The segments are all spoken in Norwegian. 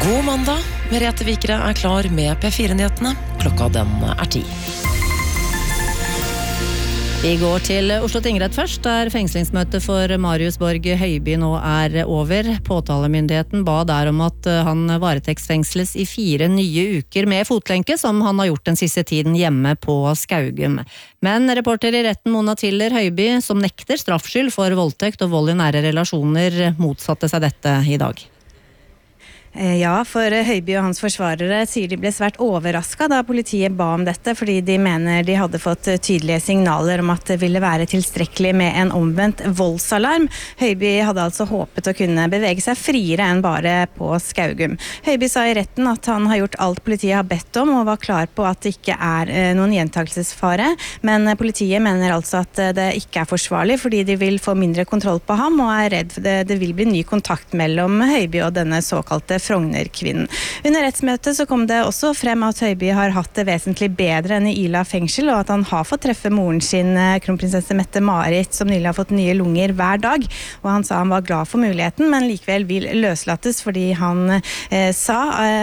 God mandag, Merete Vikre klar med P4-nyhetene. Klokka den 10. Vi går til Oslo tingrett først, der fengslingsmøtet for Marius Borg Høiby nå over. Påtalemyndigheten ba der om at han varetektsfengsles i 4 nye uker med fotlenke, som han har gjort den siste tiden hjemme på Skaugum. Men reporter i retten Mona Tiller Høiby, som nekter straffskyld for voldtekt og vold i nære relasjoner, motsatte seg dette i dag. Ja, for Høiby og hans forsvarere sier de ble svært overrasket da politiet ba om dette, fordi de mener de hadde fått tydelige signaler om at det ville være tilstrekkelig med en omvendt voldsalarm. Høiby hadde altså håpet å kunne bevege seg friere enn bare på Skaugum. Høiby sa i retten at han har gjort alt politiet har bedt om, og var klar på at det ikke noen gjentakelsesfare, men politiet mener altså at det ikke forsvarlig, fordi de vil få mindre kontroll på ham, og redd for det vil bli ny kontakt mellom Høiby og denne såkalte Frogner-kvinnen. Under rettsmøtet så kom det også frem at Høiby har hatt det vesentlig bedre enn i Ila fengsel, og at han har fått treffe moren sin, kronprinsesse Mette-Marit, som nylig har fått nye lunger hver dag. Og han sa han var glad for muligheten, men likevel vil løslates, fordi han sa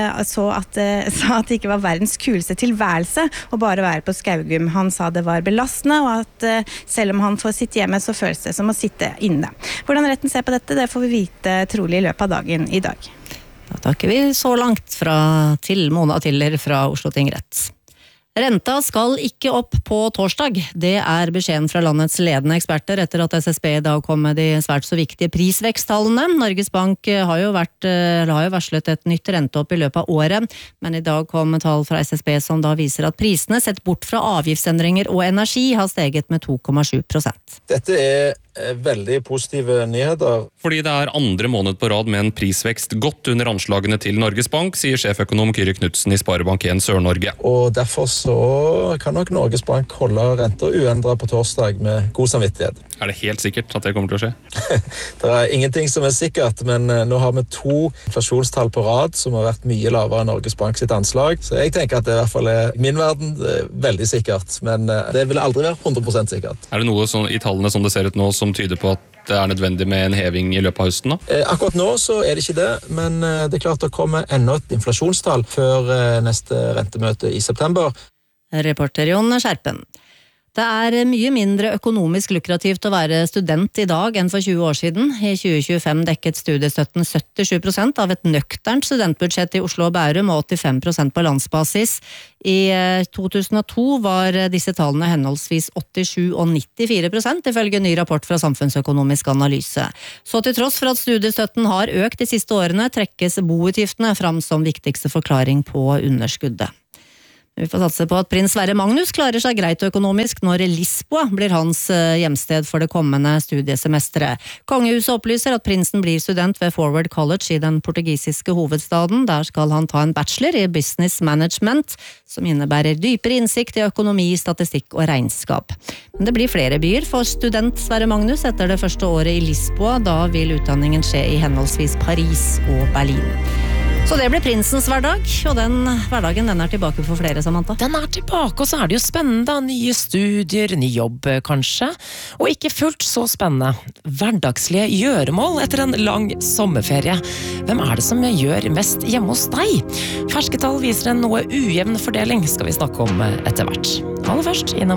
at det ikke var verdens kuleste tilværelse å bare være på Skaugum. Han sa det var belastende, og at selv om han får sitte hjemme, så føles det som å sitte inne. Hvordan retten ser på dette, det får vi vite trolig i løpet av dagen i dag. Da takker vi så langt til Mona Tiller fra Oslo tingrett. Renta skal ikke opp på torsdag. Det beskjeden fra landets ledende eksperter etter at SSB i dag kom med de svært så viktige prisveksttallene. Norges Bank har jo varslet et nytt renteopp i løpet av året, men i dag kom tall fra SSB som da viser at prisene sett bort fra avgiftsendringer og energi har steget med 2,7%. Dette veldig positive nyheter. Fordi det andre måned på rad med en prisvekst godt under anslagene til Norges Bank, sier sjeføkonom Kyrre Knudsen i Sparebank 1 Sør-Norge. Og derfor så kan nok Norges Bank holde renter uendret på torsdag med god samvittighet. Det helt sikkert at det kommer til å skje? Det ingenting som sikkert, men nå har vi 2 inflasjonstall på rad som har vært mye lavere enn Norges Bank sitt anslag. Så jeg tenker at det i hvert fall i min verden veldig sikkert, men det vil aldri være 100% sikkert. Det noe i tallene som det ser ut nå som tyder på at det nødvendig med en heving i løpet av høsten da? Akkurat nå så det ikke det, men det klart å komme enda et inflasjonstall før neste rentemøte i september. Reporter Jon Skjerpen. Det mye mindre økonomisk lukrativt å være student i dag enn for 20 år siden. I 2025 dekket studiestøtten 77% av et nøkternt studentbudsjett i Oslo og Bærum og 85% på landsbasis. I 2002 var disse tallene henholdsvis 87% og 94%, ifølge en ny rapport fra Samfunnsøkonomisk analyse. Så til tross for at studiestøtten har økt de siste årene, trekkes boutgiftene fram som viktigste forklaring på underskuddet. Vi får satse på at prins Sverre Magnus klarer seg greit økonomisk når Lisboa blir hans hjemsted for det kommende studiesemesteret. Kongehuset opplyser at prinsen blir student ved Forward College i den portugisiske hovedstaden. Der skal han ta en bachelor i business management, som innebærer dypere innsikt i økonomi, statistikk og regnskap. Men det blir flere byer for student Sverre Magnus etter det første året i Lisboa. Da vil utdanningen skje i henholdsvis Paris og Berlin. Så det blir prinsens hverdag, og den hverdagen tilbake for flere, Samantha. Den tilbake, og så det jo spennende. Nye studier, ny jobb kanskje. Og ikke fullt så spennende. Hverdagslige gjøremål etter en lang sommerferie. Hvem det som gjør mest hjemme hos deg? Ferske tall viser en noe ujevn fordeling, skal vi snakke om etter hvert. Aller først innom